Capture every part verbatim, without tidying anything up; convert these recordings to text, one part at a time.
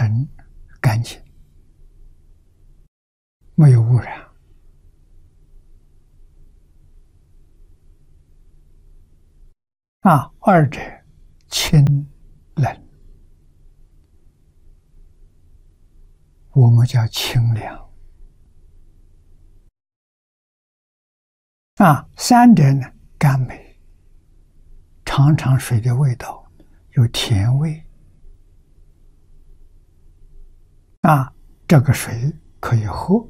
纯干净，没有污染。啊，二者清冷，我们叫清凉。啊，三者呢，甘美，尝尝水的味道，有甜味。啊，这个水可以喝。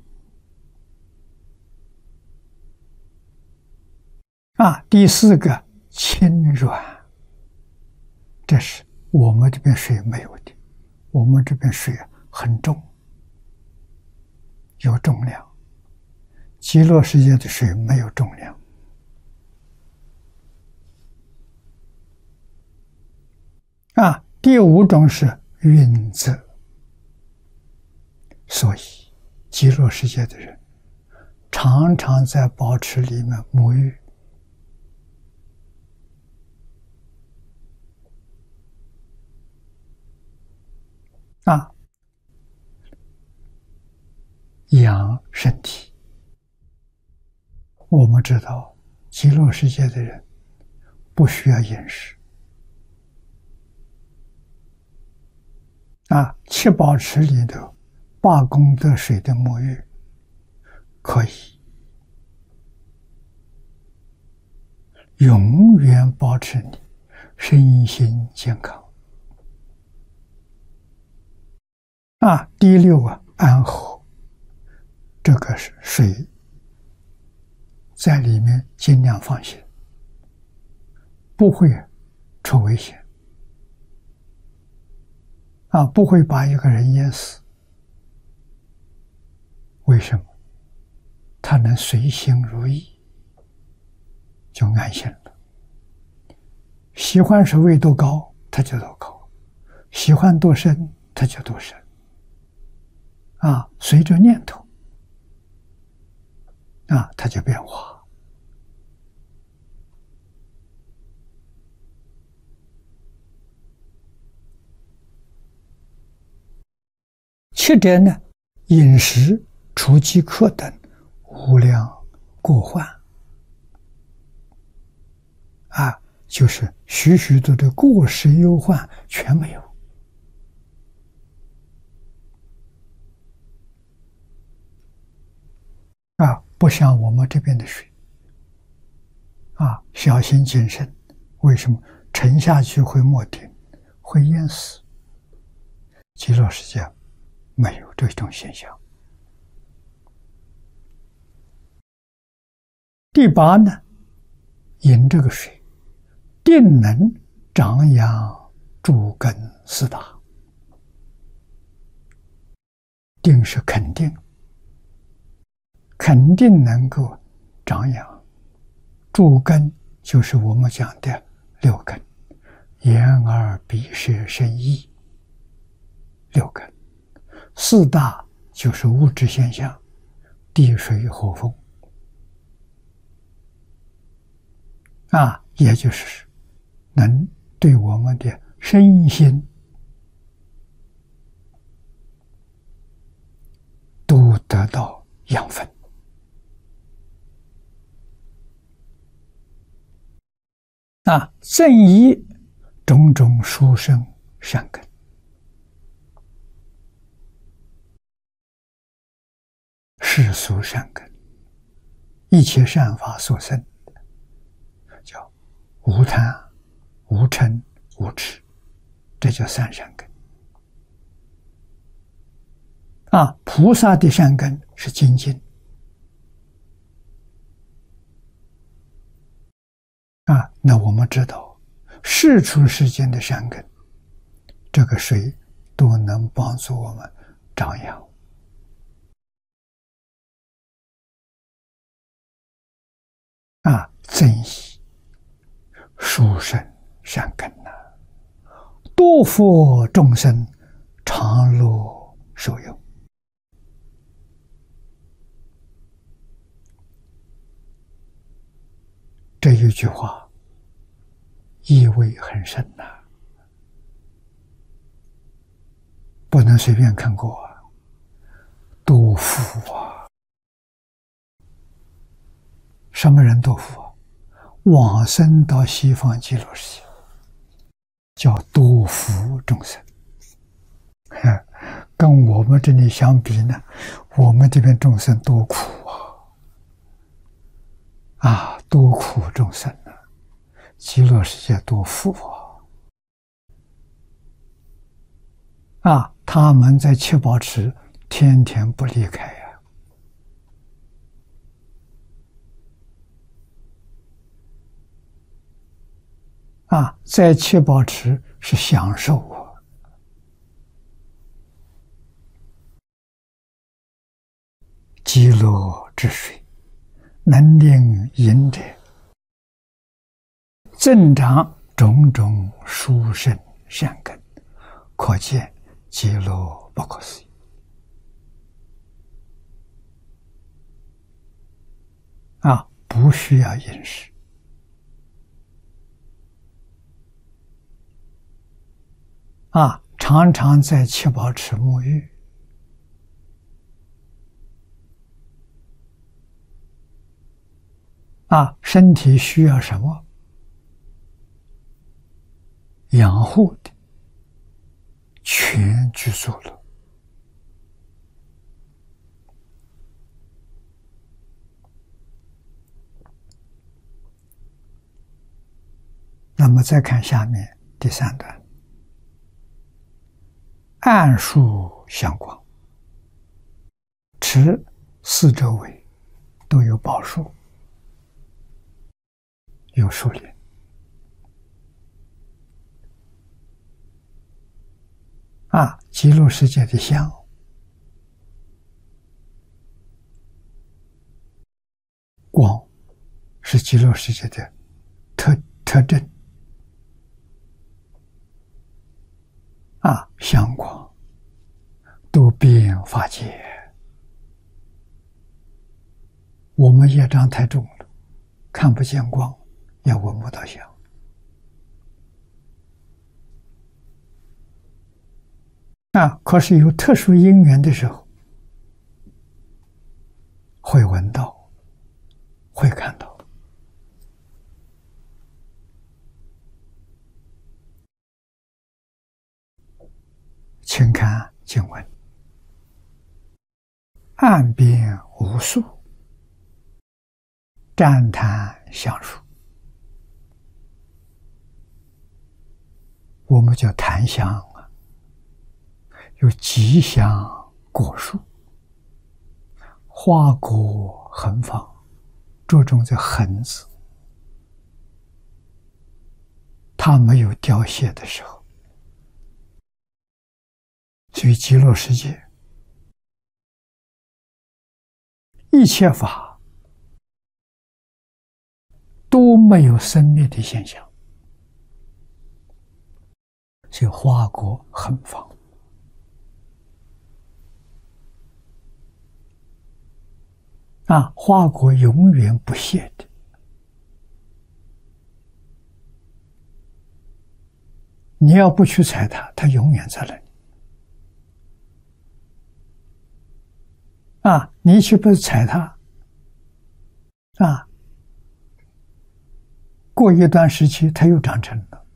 啊，第四个轻软，这是我们这边水没有的，我们这边水很重，有重量。极乐世界的水没有重量。啊，第五种是晕则，所以极乐世界的人常常在宝池里面沐浴。啊，养身体。我们知道极乐世界的人不需要饮食。啊，七宝池里的八功德水的沐浴可以永远保持你身心健康。啊，第六个安和，这个是水在里面尽量放心，不会出危险。啊，不会把一个人淹死。为什么？他能随心如意，就安心了。喜欢水位多高，他就多高；喜欢多深，他就多深。啊，随着念头，啊，它就变化。七者呢，饮食、除饥渴等无量过患。啊，就是许许多的过失忧患全没有。啊，不像我们这边的水。啊，小心谨慎。为什么？沉下去会没顶，会淹死。极乐世界没有这种现象。第八呢，饮这个水，定能长养诸根四大。定是肯定，肯定能够长养。诸根就是我们讲的六根，眼耳鼻舌身意，六根。四大就是物质现象，地水火风。啊，也就是能对我们的身心都得到养分。啊，正依种种殊胜善根。世俗善根，一切善法所生，叫无贪、无嗔、无痴，这叫三善根。啊，菩萨的善根是精进。啊，那我们知道，世出世间的善根，这个水都能帮助我们长养。啊，增益殊胜善根呐、啊，多福众生，常乐受用。这一句话意味很深呐、啊，不能们随便看过啊，多福啊！什么人多福啊？往生到西方极乐世界，叫多福众生。跟我们这里相比呢，我们这边众生多苦啊！啊，多苦众生啊！极乐世界多福啊！啊，他们在七宝池天天不离开呀！啊，在七宝池是享受啊！极乐之水，能令引者增长种种殊胜善根，可见极乐不可思议。啊，不需要饮食。啊，常常在七宝池沐浴。啊，身体需要什么？养护的，全具足了。那么再看下面第三段，暗树相光，池四周围都有宝树，有树林。啊，极乐世界的香，光是极乐世界的特特征。啊，香光都遍法界。我们业障太重了，看不见光，也闻不到香。啊，可是有特殊因缘的时候，会闻到，会看到。请看经文：岸边无树，湛檀橡树。我们叫檀香啊，有吉祥果树，花果横放，着重在横字，它没有凋谢的时候。所以极乐世界一切法都没有生灭的现象，所以花果横放。啊，花果永远不谢的。你要不去采它，它永远在那里。啊，你去不采它，啊，过一段时期它又长成了。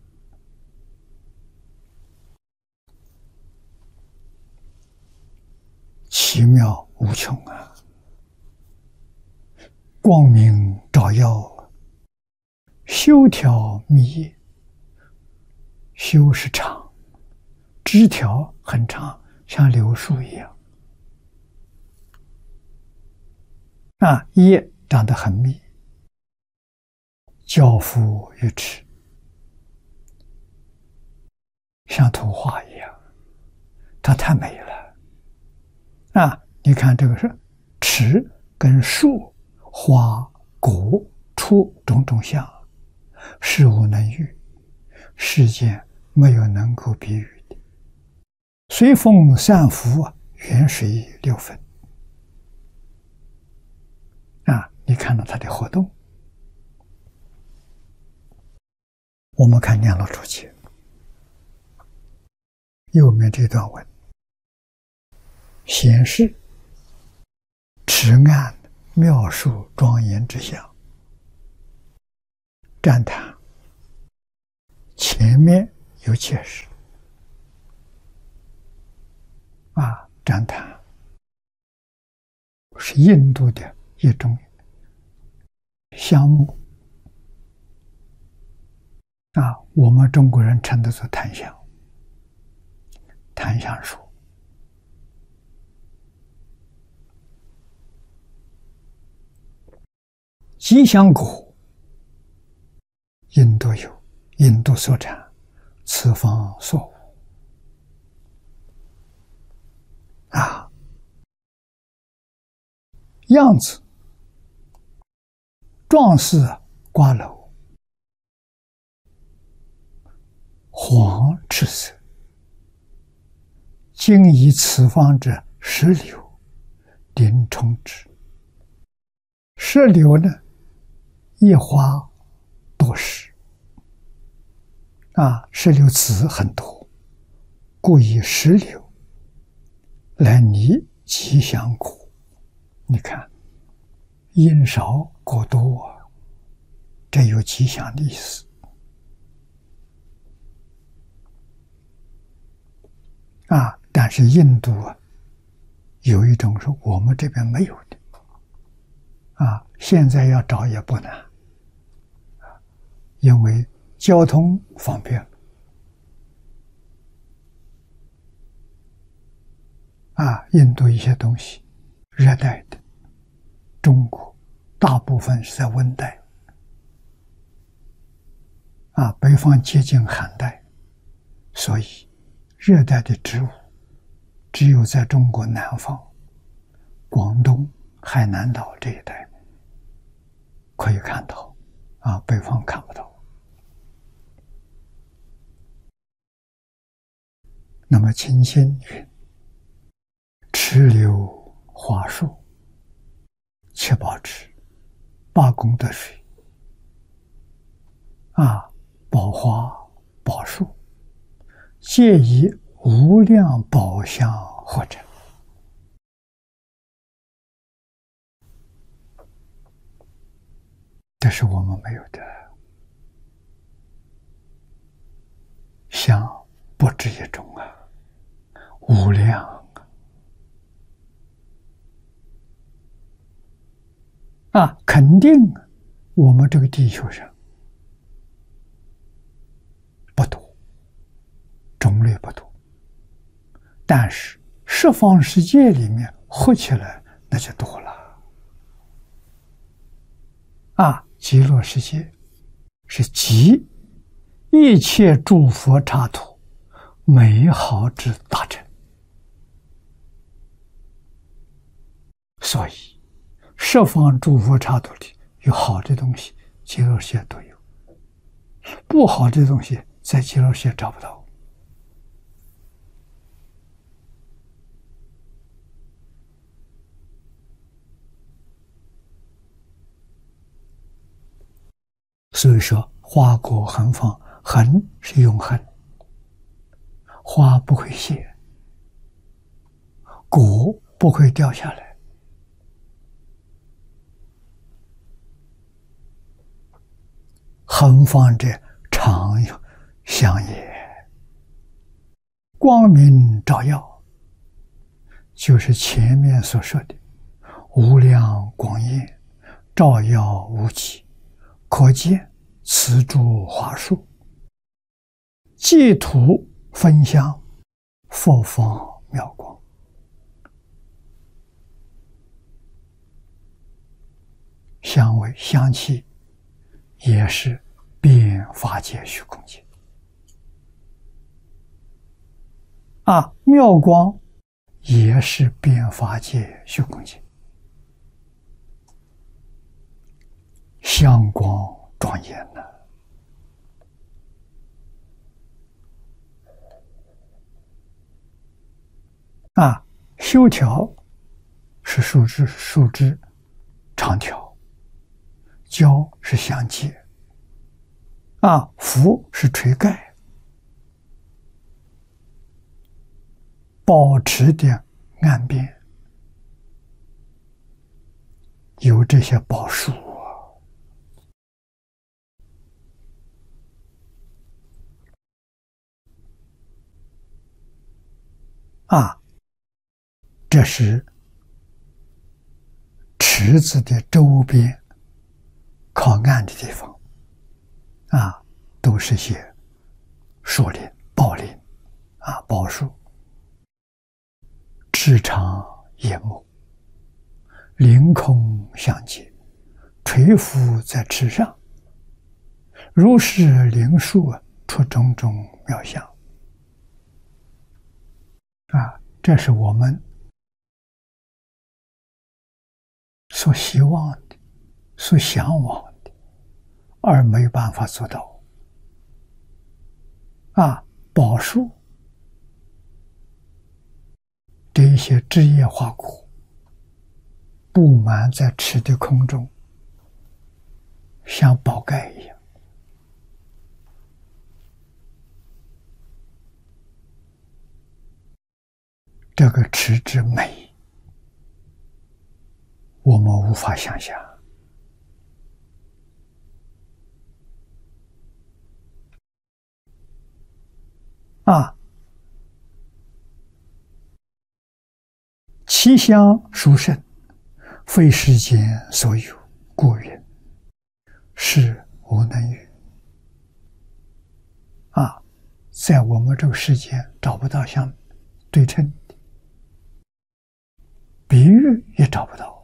奇妙无穷啊！光明照耀，修条密叶。修是长，枝条很长，像柳树一样。啊，叶长得很密，交付于池，像图画一样，它太美了。啊，你看这个是池跟树、花、果、出种种相，事无能喻，世间没有能够比喻的。随风散伏，远水流分。啊，你看到它的活动。我们看两老注解，右面这段文， 显示池岸妙树庄严之相。赞叹前面有解释啊，赞叹是印度的一种香木啊，我们中国人称的是檀香，檀香树。吉祥果，印度有，印度所产，此方所无啊。样子状似瓜蒌，黄赤色，今以此方者石榴，鳞充之。石榴呢，一花多实啊，石榴籽很多，故以石榴来拟吉祥果。你看，因少果多，这有吉祥的意思啊。但是印度啊，有一种是我们这边没有的啊，现在要找也不难，因为交通方便啊。印度一些东西热带的，中国大部分是在温带啊，北方接近寒带，所以热带的植物只有在中国南方、广东、海南岛这一带可以看到啊，北方看不到。那么清心云：池流花树，七宝池，八功德水啊，宝花宝树，皆以无量宝相合成。这是我们没有的，相不止一种啊，无量啊！肯定我们这个地球上不多，种类不多，但是十方世界里面合起来那就多了啊！极乐世界是集一切诸佛刹土美好之大成，所以十方诸佛刹土里有好的东西，极乐世界都有；不好的东西在极乐世界找不到。所以说花果恒放，恒是永恒，花不会谢，果不会掉下来，恒放者常香也，光明照耀，就是前面所说的无量光焰，照耀无极，可见此诸花树，净土芬香，佛方妙光。香味香气也是遍法界虚空界啊，妙光也是遍法界虚空界，香光庄严呢、啊。啊，修条是树枝，树枝长条，胶是相接，啊，符是垂盖，保持的岸边有这些宝树啊，这是池子的周边靠岸的地方啊，都是些树林、宝林啊，宝树，枝长叶茂，凌空相接，垂伏在池上，如是林树出种种妙相啊，这是我们所希望的、所向往的，而没有办法做到啊。宝树这一些枝叶花果布满在池的空中，像宝盖一样。这个池之美，我们无法想象啊！其香殊胜，非世间所有，故云是无能语啊！在我们这个世间找不到相对称的，比喻也找不到。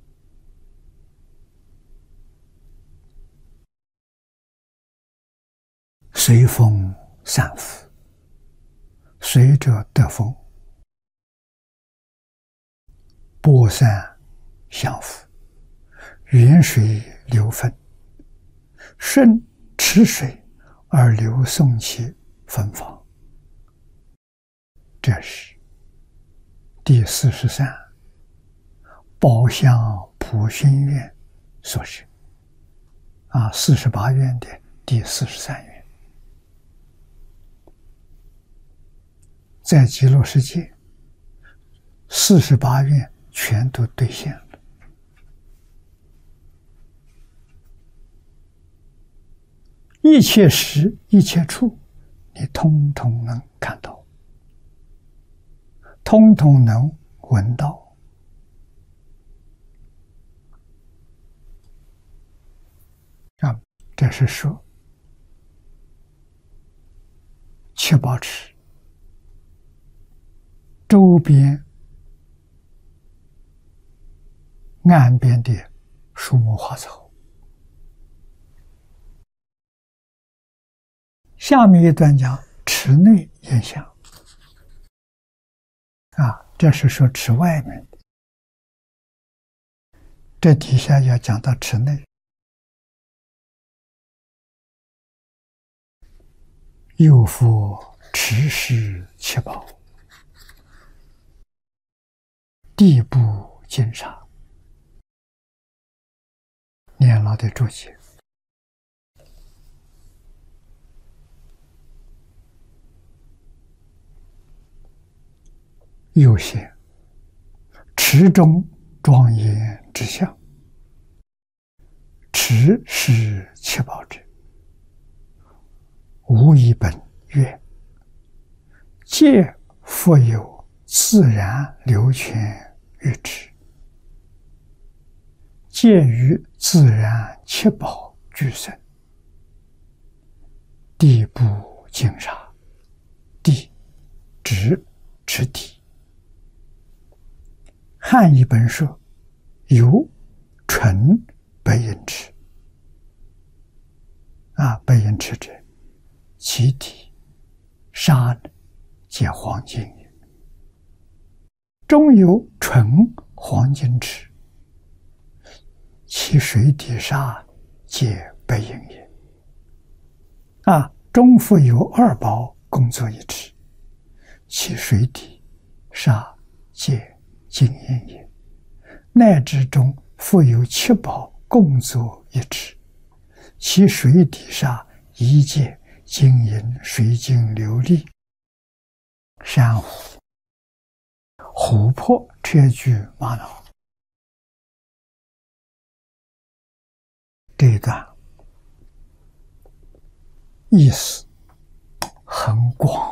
随风散伏，随着得风，播散相伏，远水流分，顺池水而流送其芬芳。这是第四十三宝相普熏愿所示啊，四十八愿的第四十三愿。在极乐世界，四十八愿全都兑现了。一切时、一切处，你通通能看到，通通能闻到。啊，这是说七宝池周边岸边的树木花草。下面一段讲池内现象啊，这是说池外面的，这底下要讲到池内。又复池室七宝，地部金沙。念老的注解。又写池中庄严之相，池是七宝者，无一本愿，皆复有自然流泉于池，介于自然七宝俱生，地部净沙，地指池底。汉译本说有纯白银池啊，白银池者，其底沙皆黄金也，中有纯黄金池，其水底沙皆白银也。啊，中复有二宝共作一池，其水底沙皆金银也。乃至中复有七宝共作一池，其水底沙一界金银水晶琉璃珊瑚、 突破车具玛瑙。这一段意思很广